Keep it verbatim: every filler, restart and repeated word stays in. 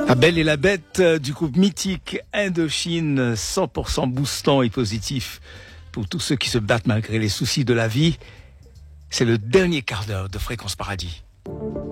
La Belle et la Bête du groupe mythique Indochine, cent pour cent boostant et positif pour tous ceux qui se battent malgré les soucis de la vie. C'est le dernier quart d'heure de Fréquence Paradis.